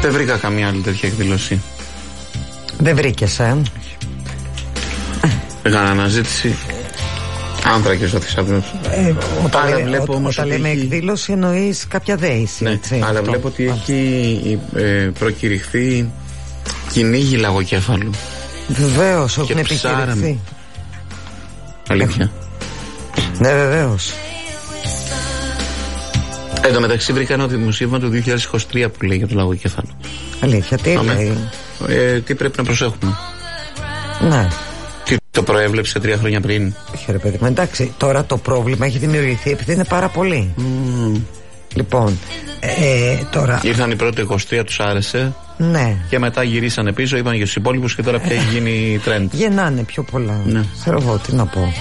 Δεν βρήκα καμία άλλη τέτοια εκδήλωση. Δεν βρήκες, Έκανα αναζήτηση. Άνθρακες ο Θησαυρός. Όταν λέμε εκδήλωση εννοείς κάποια δέηση. Ναι, έτσι, αλλά αυτό. βλέπω ότι έχει προκηρυχθεί κυνήγι λαγοκέφαλου. Βεβαίως, έχουν επικηρυχθεί. Αλήθεια. Ναι, βεβαίως. Εν τω μεταξύ βρήκα ένα δημοσίευμα του 2023 που λέει για το λαγοκέφαλο. Αλήθεια, τι λέει? Τι πρέπει να προσέχουμε. Ναι. Τι το προέβλεψε 3 χρόνια πριν. Όχι ρε παιδί μου, εντάξει, τώρα το πρόβλημα έχει δημιουργηθεί επειδή είναι πάρα πολύ. Λοιπόν, τώρα... Ήρθαν οι πρώτοι 23, τους άρεσε. Ναι. Και μετά γυρίσανε πίσω, είπαν για τους υπόλοιπους και τώρα πια έχει γίνει trend. Γεννάνε πιο πολλά. Ναι. Ξέρω εγώ, τι να πω.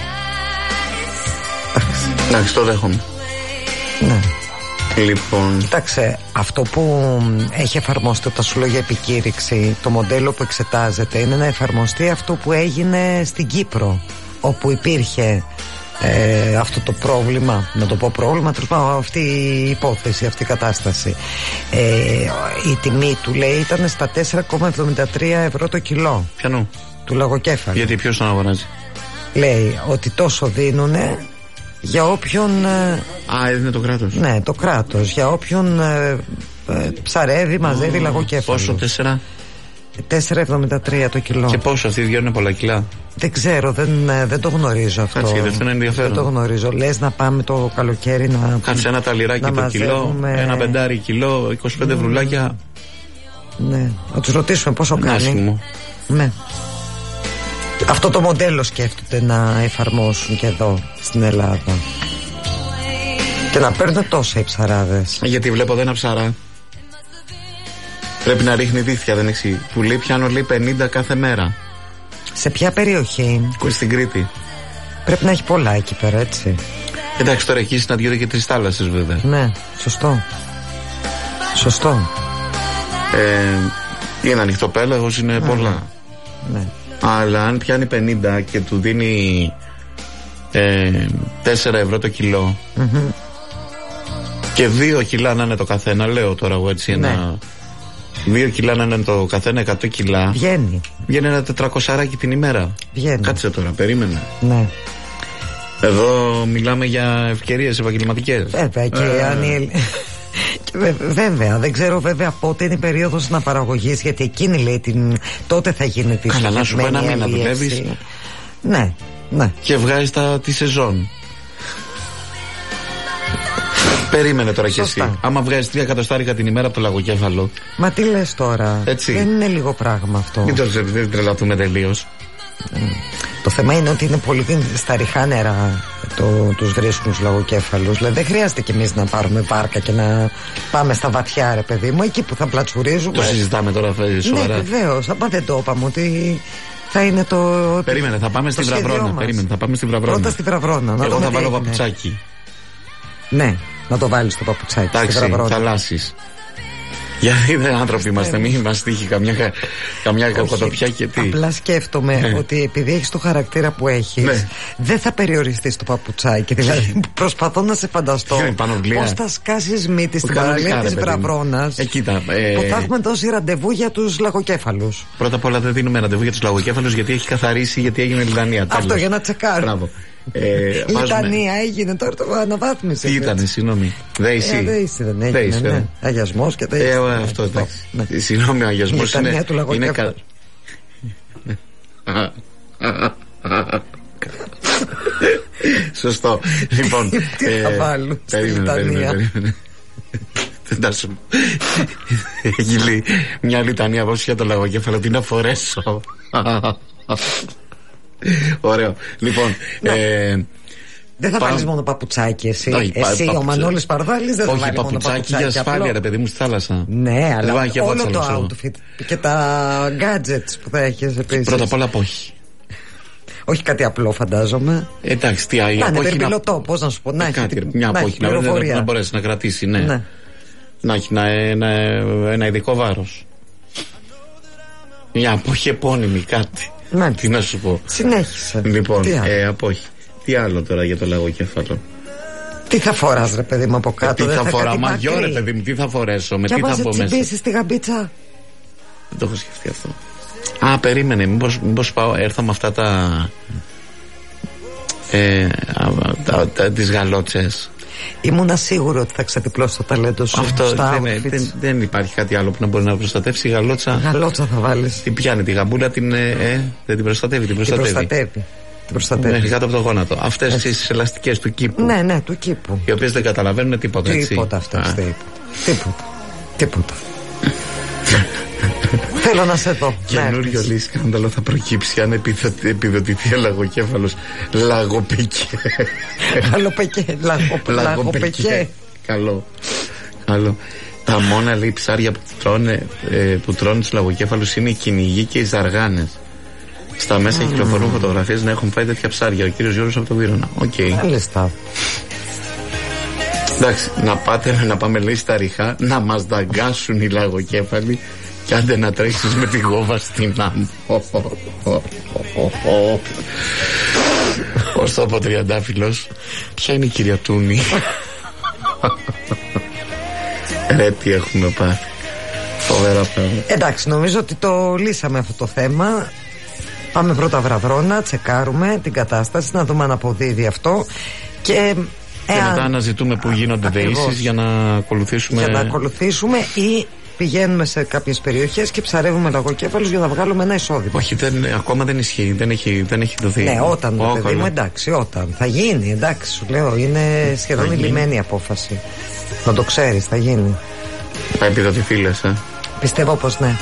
Εντάξει, το δέχομαι. Ναι. Λοιπόν. Κοίταξε, αυτό που έχει εφαρμοστεί όταν σου λέω για επικήρυξη, το μοντέλο που εξετάζεται είναι να εφαρμοστεί αυτό που έγινε στην Κύπρο, όπου υπήρχε αυτό το πρόβλημα, να το πω πρόβλημα, αυτή η υπόθεση, αυτή η κατάσταση. Η τιμή του λέει ήταν στα 4,73 ευρώ το κιλό. Πιανού? Του λαγοκέφαλου. Γιατί ποιος τον αγοράζει? Λέει ότι τόσο δίνουνε για όποιον... έδινε το κράτος. Ναι, το κράτος. Για όποιον ψαρεύει, μαζεύει λαγοκέφαλο. Πόσο, 4,73 το κιλό. Και πόσο, αυτοί βγαίνουν πολλά κιλά? Δεν ξέρω, δεν το γνωρίζω αυτό. Κάτσε, δεν είναι ενδιαφέρον. Δεν το γνωρίζω. Λες να πάμε το καλοκαίρι να... Κάτσε, ένα ταλιράκι το κιλό, ένα πεντάρι κιλό, 25 βρουλάκια. Ναι, να τους ρωτήσουμε πόσο κάνει. Άσχημο. Ναι. Αυτό το μοντέλο σκέφτονται να εφαρμόσουν και εδώ στην Ελλάδα. Και να παίρνουν τόσα οι ψαράδες. Γιατί βλέπω δεν ψαρά. Πρέπει να ρίχνει δίχτυα, δεν έχει. Που λέει πιάνω λέει 50 κάθε μέρα. Σε ποια περιοχή? Στην Κρήτη. Πρέπει να έχει πολλά εκεί πέρα, έτσι. Εντάξει, τώρα εκεί συναντιόνται και 3 θάλασσες βέβαια. Ναι, σωστό. Σωστό. Είναι ανοιχτό πέλαγος, είναι πολλά. Ναι. Αλλά αν πιάνει 50 και του δίνει 4 ευρώ το κιλό και 2 κιλά να είναι το καθένα, λέω τώρα εγώ έτσι, ναι. 2 κιλά να είναι το καθένα, 100 κιλά. Βγαίνει ένα 400 την ημέρα. Βγαίνει. Κάτσε τώρα, περίμενε. Ναι. Εδώ μιλάμε για ευκαιρίες επαγγελματικές. Βέβαια, και βέβαια, δεν ξέρω βέβαια πότε είναι η περίοδος αναπαραγωγής, γιατί εκείνη λέει τότε θα γίνει τη Καλά, να σου πω, ένα μήνα δουλεύεις. Ναι, ναι. Και βγάζεις τη σεζόν. Περίμενε τώρα κι εσύ. Άμα βγάζεις 3 εκατοστάρικα την ημέρα από το λαγοκέφαλο. Μα τι λες τώρα? Έτσι. Δεν είναι λίγο πράγμα αυτό. Μην το τρελαθούμε τελείως. Το θέμα είναι ότι είναι πολύ στα ριχά νερά τους βρίσκουν τους λαγοκέφαλους. Δηλαδή δεν χρειάζεται κι εμείς να πάρουμε βάρκα και να πάμε στα βαθιά, ρε παιδί μου, εκεί που θα πλατσουρίζουμε. Το συζητάμε τώρα σοβαρά. Ναι, βεβαίως. Απά δεν το είπαμε ότι θα είναι το... Περίμενε, θα πάμε στη Βραβρώνα. Θα πάμε στη Βραβρώνα. Πρώτα στη Βραβρώνα. Εγώ θα βάλω παπουτσάκι. Ναι, να το βάλεις το παπουτσάκι. Εντάξει, θα αλλάσεις. Γιατί δεν άνθρωποι είμαστε, μην μας τύχει καμιά κακοτοπιά και τι. Απλά σκέφτομαι ότι επειδή έχεις το χαρακτήρα που έχεις, δεν θα περιοριστείς το παπουτσάκι. Δηλαδή προσπαθώ να σε φανταστώ πώς θα σκάσεις μύτη στην παραλία της Βραβρώνας που θα έχουμε δώσει ραντεβού για τους λαγοκέφαλους. Πρώτα απ' όλα δεν δίνουμε ραντεβού για τους λαγοκέφαλους γιατί έχει καθαρίσει, γιατί έγινε λιδανία. Αυτό για να τσεκάρω. Η λιτανία έγινε τώρα, το αναβάθμισε. Τι ήταν, συγγνώμη. Δέηση. Δέηση δεν έγινε, ναι. Αγιασμός και δέηση. Αυτό εντάξει. Συγγνώμη, ο αγιασμός είναι. Σωστό. Λοιπόν. Τι θα βάλουν στη λιτανία? Δεν τα σου. Έχει μια λιτανία από για το λαγοκέφαλο. Τι να φορέσω. Ωραίο. Λοιπόν, δεν θα βάλεις μόνο παπουτσάκι εσύ. Εσύ ο Μανώλης Παρδάλης δεν θα βάλεις μόνο παπουτσάκι. Όχι, παπουτσάκι για ασφάλεια, ρε παιδί μου, στη θάλασσα. Ναι, αλλά όλο το outfit και τα gadgets που θα έχεις επίσης. Πρώτα απ' όλα απόχη. Όχι κάτι απλό, φαντάζομαι. Εντάξει, τι άλλο. Να είναι περπιλωτό, πώς να σου πω. Να έχει μια απόχη, να μπορέσει να κρατήσει, ναι. Να έχει ένα ειδικό βάρος. Μια απόχη επώνυμη, κάτι. Τι να σου πω. Συνέχισε. Λοιπόν, απόχη. Τι άλλο τώρα για το λαγοκέφαλο? Τι θα φοράς ρε παιδί μου από κάτω? Τι θα φοράω, μαγιό ρε παιδί μου, τι θα φορέσω, με τι θα πω μέσα? Τσιμπήσεις τη γαμπίτσα. Δεν το έχω σκεφτεί αυτό. Περίμενε, μήπως πάω, έρθω με αυτά τις γαλότσες. Ήμουνα σίγουρο ότι θα ξεδιπλώσει το ταλέντο σου. Αυτό δεν υπάρχει κάτι άλλο που να μπορεί να προστατεύσει. Η γαλότσα. Γαλότσα θα βάλεις. Την πιάνει τη γαμπούλα, δεν την προστατεύει. Την προστατεύει. Μέχρι κάτω από το γόνατο. Αυτές τις ελαστικές του κήπου. Ναι, του κήπου. Οι οποίες δεν καταλαβαίνουν τίποτα. Τίποτα αυτές. Τίποτα. Θέλω να σε δω. Καινούριο λέει σκάνδαλο θα προκύψει αν επιδοτηθεί λαγοκέφαλος. Λαγοπεκέ. Λαγοπεκέ. Καλό. Τα μόνα λέει ψάρια που τρώνε τους λαγοκέφαλους είναι οι κυνηγοί και οι ζαργάνες. Στα μέσα κυκλοφορούν φωτογραφίες να έχουν φάει τέτοια ψάρια. Ο κύριος Γιώργος από τον Βύρωνα. Μάλιστα. Εντάξει, να πάμε λέει στα ριχά να μας δαγκάσουν οι λαγοκέφαλοι και άντε να τρέξεις με τη γόβα στην άμμο. Ως το από τριαντάφυλλος. Ποια είναι η κυρία Τούνη? Ρε τι έχουμε πάρει. Φοβερά πράγματα. Εντάξει, νομίζω ότι το λύσαμε αυτό το θέμα. Πάμε πρώτα βραδρόνα, τσεκάρουμε την κατάσταση, να δούμε αν αποδίδει αυτό. Και μετά αναζητούμε που γίνονται δεήσεις για να ακολουθήσουμε. Ή πηγαίνουμε σε κάποιες περιοχές και ψαρεύουμε λαγοκέφαλους για να βγάλουμε ένα εισόδημα. Όχι, ακόμα δεν ισχύει, δεν έχει δοθεί. Ναι, όταν το παιδί μου, εντάξει, όταν θα γίνει, εντάξει, σου λέω, είναι σχεδόν η λιμένη απόφαση. Να το ξέρεις, θα γίνει. Θα επιδοτηθεί λες, Πιστεύω πως ναι.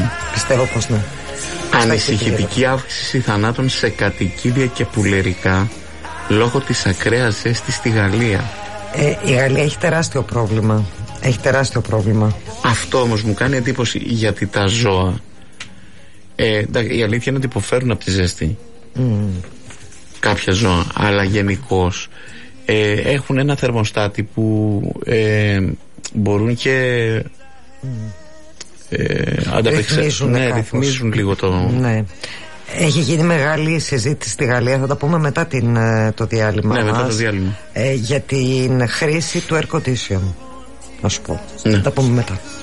Ανησυχητική αύξηση θανάτων σε κατοικίδια και πουλερικά λόγω της ακραίας ζέστης στη Γαλλία. Η Γαλλία έχει τεράστιο πρόβλημα. Αυτό όμως μου κάνει εντύπωση, γιατί τα ζώα η αλήθεια είναι ότι υποφέρουν από τη ζέστη. Κάποια ζώα, αλλά γενικώς έχουν ένα θερμοστάτη που μπορούν και ρυθμίζουν λίγο το... Ναι. Έχει γίνει μεγάλη συζήτηση στη Γαλλία, θα τα πούμε μετά το διάλειμμα. Ναι, μετά το διάλειμμα. Για την χρήση του air condition. Να σου πω. Θα τα πούμε μετά.